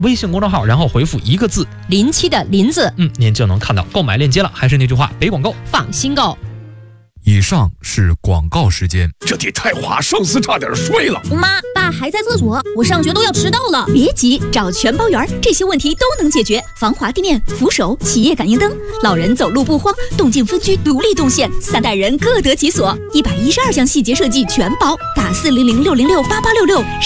微信公众号，然后回复一个字 07的林字， 您就能看到购买链接了。还是那句话，北广购放心购。 以上是广告时间。 这地太滑，上司差点摔了。 妈，爸还在厕所，我上学都要迟到了。 别急，找全包园，这些问题都能解决。防滑地面、扶手、企业感应灯，老人走路不慌，动静分区独立动线，3代人各得其所。112项细节设计全包，打400-606-8866。